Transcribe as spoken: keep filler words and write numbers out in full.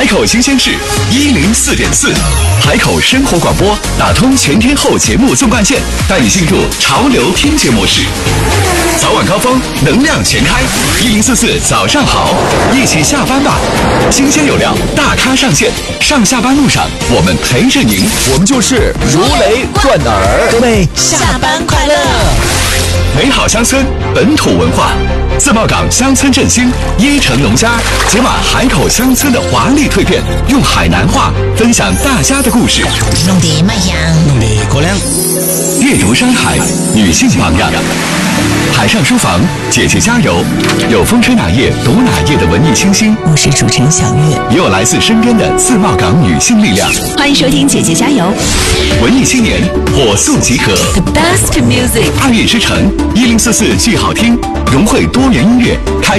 海口新鲜事一零四点四，海口生活广播打通全天候节目纵贯线，带你进入潮流听觉模式。早晚高峰，能量全开，一零四四早上好，一起下班吧。新鲜有料，大咖上线，上下班路上我们陪着您， 我们就是如雷贯耳。 各位下班快乐！ 美好乡村，本土文化。自贸港乡村振兴，一城农家解码海口乡村的华丽蜕变，用海南话分享大家的故事。 弄得卖香， 弄得过凉。 阅读山海，女性榜样。海上书房，姐姐加油！有风吹哪页读哪页的文艺清新， 我是主持人小月， 也有来自身边的自贸港女性力量。 欢迎收听姐姐加油！ 文艺青年火速集合 The best music， 爱乐之城一零四四剧好听，融汇多元音乐，开